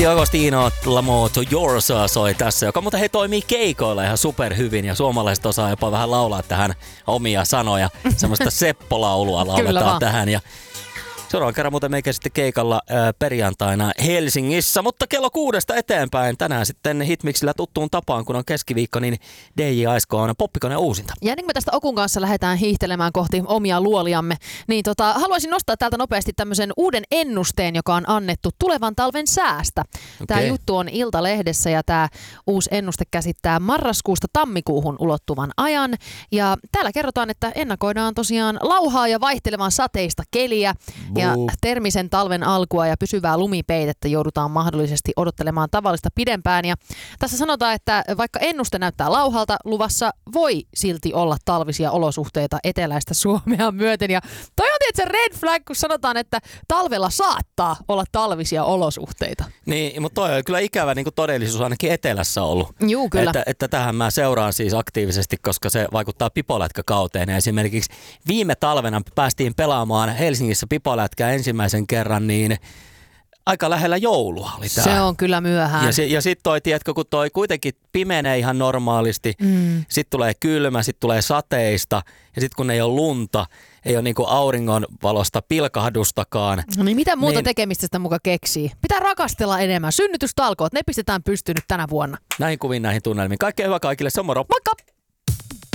Agostino L'Amour to Yours soi tässä, joka muuten toimii keikoilla ihan superhyvin ja suomalaiset osaa jopa vähän laulaa tähän omia sanoja. Semmoista Seppo-laulua lauletaan tähän ja seuraavan kerran muuten meikä sitten keikalla perjantaina Helsingissä, mutta kello 6 eteenpäin tänään sitten Hitmixillä tuttuun tapaan, kun on keskiviikko, niin DJ Aisko on Poppikone uusinta. Ja ennen kuin me tästä Okun kanssa lähdetään hiihtelemään kohti omia luoliamme, niin haluaisin nostaa täältä nopeasti tämmöisen uuden ennusteen, joka on annettu tulevan talven säästä. Okay. Tämä juttu on Iltalehdessä ja tämä uusi ennuste käsittää marraskuusta tammikuuhun ulottuvan ajan. Ja täällä kerrotaan, että ennakoidaan tosiaan lauhaa ja vaihtelevan sateista keliä. Ja termisen talven alkua ja pysyvää lumipeitettä joudutaan mahdollisesti odottelemaan tavallista pidempään. Ja tässä sanotaan, että vaikka ennuste näyttää lauhalta, luvassa voi silti olla talvisia olosuhteita eteläistä Suomea myöten. Ja toi on tietysti red flag, kun sanotaan, että talvella saattaa olla talvisia olosuhteita. Niin, mutta toi on kyllä ikävä niin kuin todellisuus ainakin etelässä ollut. Juu, kyllä. Että tähän mä seuraan siis aktiivisesti, koska se vaikuttaa pipolätkäkauteen. Esimerkiksi viime talvena päästiin pelaamaan Helsingissä pipolätkää ensimmäisen kerran, niin aika lähellä joulua oli tää. Se on kyllä myöhään. Ja sit toi, tiedätkö, kun toi kuitenkin pimenee ihan normaalisti, sit tulee kylmä, sit tulee sateista, ja sit kun ei ole lunta, ei ole niinku auringonvalosta pilkahdustakaan. No niin mitä muuta tekemistä sitä muka keksii? Pitää rakastella enemmän. Synnytystalkoot, ne pistetään pystyyn nyt tänä vuonna. Näihin kuviin, näihin tunnelmiin. Kaikkea hyvää kaikille, se on moro! Moikka!